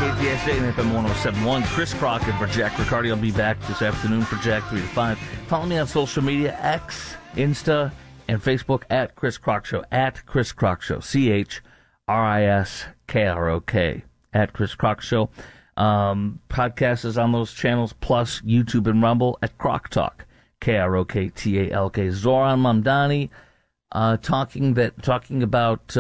KTSA and FM 107.1. Chris Crockett for Jack Riccardi. I'll be back this afternoon for Jack 3 to 5. Follow me on social media, X, Insta, and Facebook at Chris Crock Show. At Chris Crock Show. CHRISKROK. At Chris Crock Show. Podcast is on those channels, plus YouTube and Rumble at Crock Talk. KROKTALK. Zoran Mamdani talking about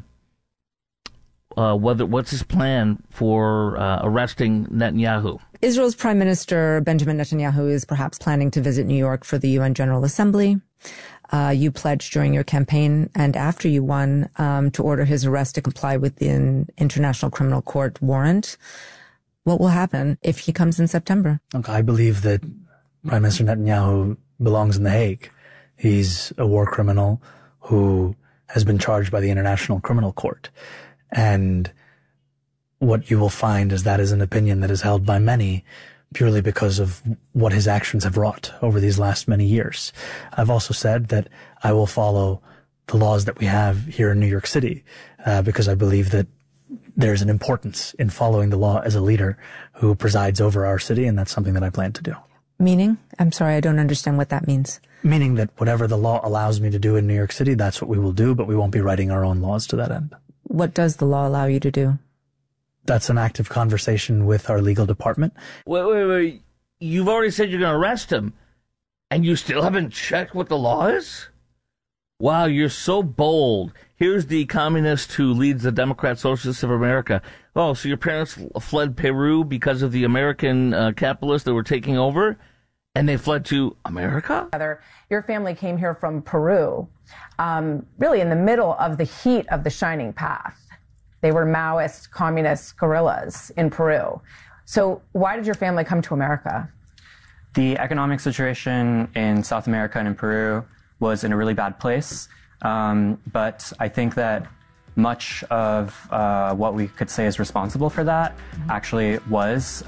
what's his plan for arresting Netanyahu. Israel's Prime Minister Benjamin Netanyahu is perhaps planning to visit New York for the UN General Assembly. You pledged during your campaign and after you won to order his arrest to comply with the International Criminal Court warrant. What will happen if he comes in September? Look, I believe that Prime Minister Netanyahu belongs in The Hague. He's a war criminal who has been charged by the International Criminal Court. And what you will find is that is an opinion that is held by many purely because of what his actions have wrought over these last many years. I've also said that I will follow the laws that we have here in New York City, because I believe that there's an importance in following the law as a leader who presides over our city, and that's something that I plan to do. Meaning? I'm sorry, I don't understand what that means. Meaning that whatever the law allows me to do in New York City, that's what we will do, but we won't be writing our own laws to that end. What does the law allow you to do? That's an active conversation with our legal department. Wait. You've already said you're going to arrest him, and you still haven't checked what the law is? Wow, you're so bold. Here's the communist who leads the Democrat Socialists of America. Oh, so your parents fled Peru because of the American capitalists that were taking over, and they fled to America? Your family came here from Peru, really in the middle of the heat of the Shining Path. They were Maoist, communist guerrillas in Peru. So why did your family come to America? The economic situation in South America and in Peru was in a really bad place. But I think that much of what we could say is responsible for that actually was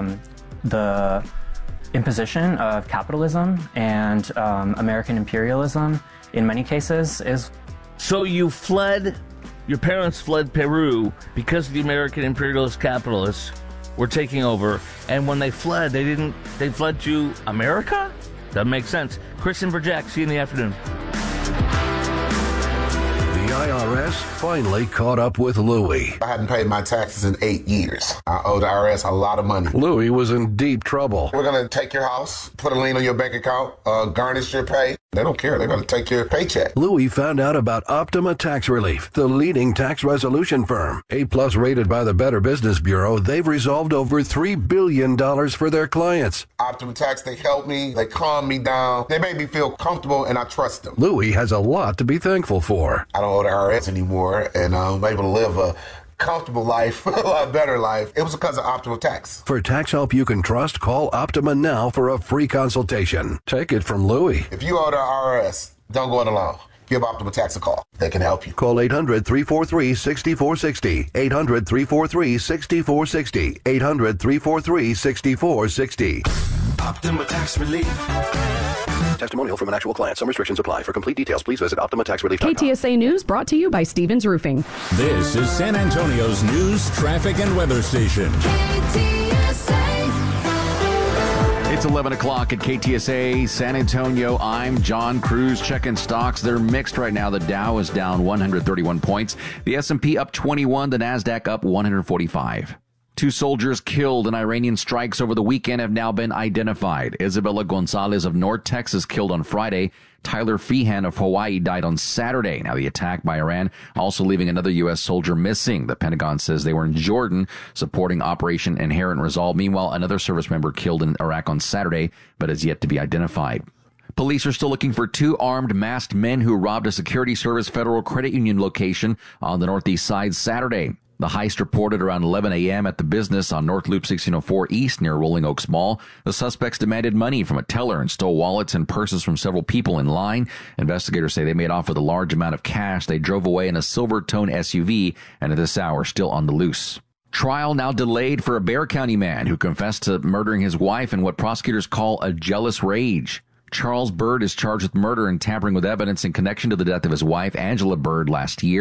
the imposition of capitalism and American imperialism in many cases is. So your parents fled Peru because the American imperialist capitalists were taking over, and when they fled, they fled to America? Doesn't make sense. Chris and Jack, see you in the afternoon. The IRS finally caught up with Louie. I hadn't paid my taxes in 8 years. I owe the IRS a lot of money. Louie was in deep trouble. We're going to take your house, put a lien on your bank account, garnish your pay. They don't care. They're going to take your paycheck. Louie found out about Optima Tax Relief, the leading tax resolution firm. A-plus rated by the Better Business Bureau, they've resolved over $3 billion for their clients. Optima Tax, they help me. They calm me down. They make me feel comfortable, and I trust them. Louie has a lot to be thankful for. I don't owe the IRS anymore, and I'm able to live a comfortable life, a lot better life. It was because of Optima Tax. For tax help you can trust, call Optima now for a free consultation. Take it from Louie. If you owe the IRS, don't go it alone. Give Optima Tax a call. They can help you. Call 800-343-6460. 800-343-6460. 800-343-6460. Optima Tax Relief. Testimonial from an actual client. Some restrictions apply. For complete details, please visit OptimaTaxRelief.com. KTSA News brought to you by Stevens Roofing. This is San Antonio's news, traffic, and weather station. It's 11 o'clock at KTSA San Antonio. I'm John Cruz. Checking stocks. They're mixed right now. The Dow is down 131 points. The S&P up 21. The NASDAQ up 145. 2 soldiers killed in Iranian strikes over the weekend have now been identified. Isabella Gonzalez of North Texas killed on Friday. Tyler Feehan of Hawaii died on Saturday. Now, the attack by Iran also leaving another U.S. soldier missing. The Pentagon says they were in Jordan supporting Operation Inherent Resolve. Meanwhile, another service member killed in Iraq on Saturday, but is yet to be identified. Police are still looking for 2 armed masked men who robbed a Security Service Federal Credit Union location on the Northeast Side Saturday. The heist reported around 11 a.m. at the business on North Loop 1604 East near Rolling Oaks Mall. The suspects demanded money from a teller and stole wallets and purses from several people in line. Investigators say they made off with a large amount of cash. They drove away in a silver-tone SUV and at this hour still on the loose. Trial now delayed for a Bexar County man who confessed to murdering his wife in what prosecutors call a jealous rage. Charles Bird is charged with murder and tampering with evidence in connection to the death of his wife, Angela Bird, last year.